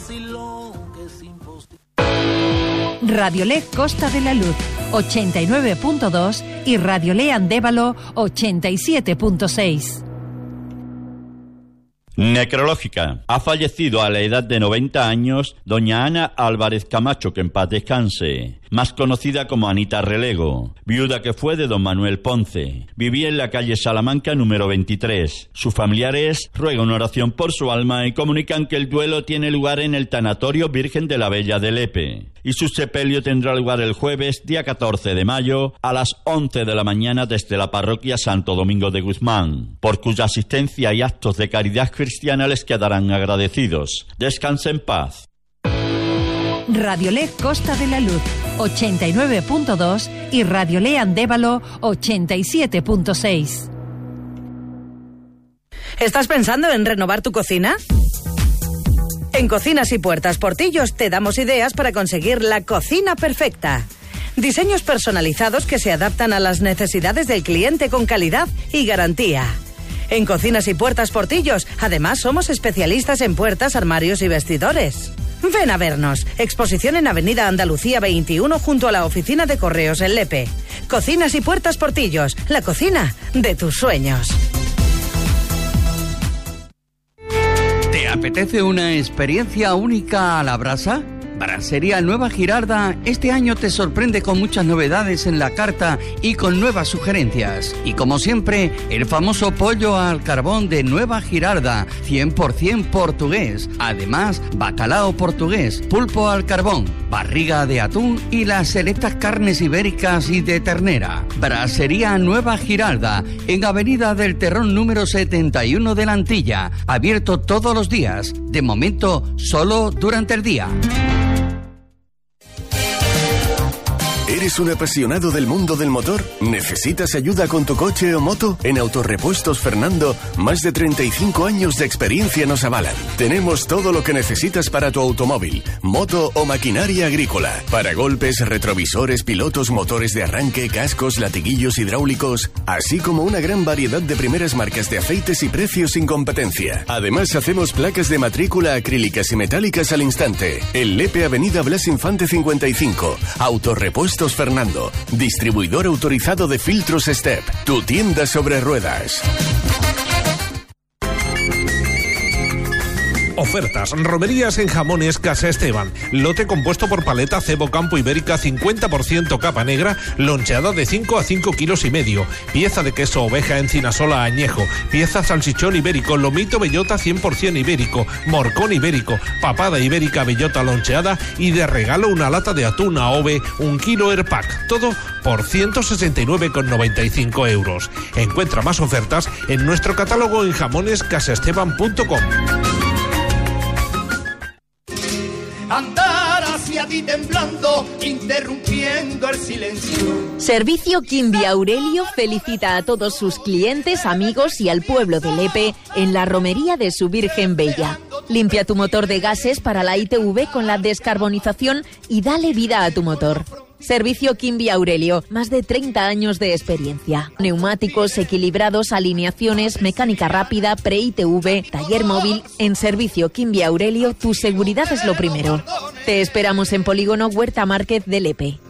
Radiolé Costa de la Luz 89.2 y Radiolé Andévalo 87.6. Necrológica. Ha fallecido a la edad de 90 años doña Ana Álvarez Camacho, que en paz descanse, más conocida como Anita Relego, viuda que fue de don Manuel Ponce. Vivía en la calle Salamanca número 23. Sus familiares ruegan oración por su alma y comunican que el duelo tiene lugar en el Tanatorio Virgen de la Bella de Lepe y su sepelio tendrá lugar el jueves, día 14 de mayo, a las 11 de la mañana desde la parroquia Santo Domingo de Guzmán, por cuya asistencia y actos de caridad cristiana les quedarán agradecidos. Descanse en paz. Radiolé Costa de la Luz 89.2 y Radiolé Andévalo 87.6. ¿Estás pensando en renovar tu cocina? En Cocinas y Puertas Portillos te damos ideas para conseguir la cocina perfecta. Diseños personalizados que se adaptan a las necesidades del cliente con calidad y garantía. En Cocinas y Puertas Portillos, además, somos especialistas en puertas, armarios y vestidores. Ven a vernos. Exposición en Avenida Andalucía 21 junto a la oficina de correos en Lepe. Cocinas y Puertas Portillos, la cocina de tus sueños. ¿Te apetece una experiencia única a la brasa? Brasería Nueva Girarda este año te sorprende con muchas novedades en la carta y con nuevas sugerencias. Y como siempre, el famoso pollo al carbón de Nueva Girarda, 100% portugués. Además, bacalao portugués, pulpo al carbón, barriga de atún y las selectas carnes ibéricas y de ternera. Brasería Nueva Girarda, en Avenida del Terrón número 71 de la Antilla. Abierto todos los días. De momento, solo durante el día. ¿Eres un apasionado del mundo del motor? ¿Necesitas ayuda con tu coche o moto? En Autorepuestos Fernando, más de 35 años de experiencia nos avalan. Tenemos todo lo que necesitas para tu automóvil, moto o maquinaria agrícola. Para golpes, retrovisores, pilotos, motores de arranque, cascos, latiguillos hidráulicos, así como una gran variedad de primeras marcas de aceites y precios sin competencia. Además, hacemos placas de matrícula acrílicas y metálicas al instante. En Lepe, Avenida Blas Infante 55. Autorepuestos Fernando, distribuidor autorizado de filtros Step, tu tienda sobre ruedas. Ofertas, romerías en jamones Casa Esteban. Lote compuesto por paleta cebo campo ibérica 50% capa negra, loncheada de 5 a 5 kilos y medio, pieza de queso oveja encinasola añejo, pieza salchichón ibérico, lomito bellota 100% ibérico, morcón ibérico, papada ibérica bellota loncheada y de regalo una lata de atún AOVE 1 kilo Airpack. Todo por 169,95 euros. Encuentra más ofertas en nuestro catálogo en jamonescasaesteban.com. Andar hacia ti temblando, interrumpiendo el silencio. Servicio Quimby Aurelio felicita a todos sus clientes, amigos y al pueblo de Lepe en la romería de su Virgen Bella. Limpia tu motor de gases para la ITV con la descarbonización y dale vida a tu motor. Servicio Quimby Aurelio, más de 30 años de experiencia. Neumáticos equilibrados, alineaciones, mecánica rápida, pre-ITV, taller móvil. En Servicio Quimby Aurelio, tu seguridad es lo primero. Te esperamos en Polígono Huerta Márquez de Lepe.